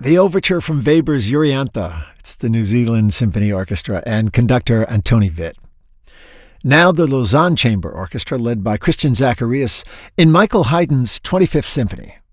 The overture from Weber's Euryanthe. It's the New Zealand Symphony Orchestra and conductor Antoni Witt. Now the Lausanne Chamber Orchestra, led by Christian Zacharias, in Michael Haydn's 25th Symphony.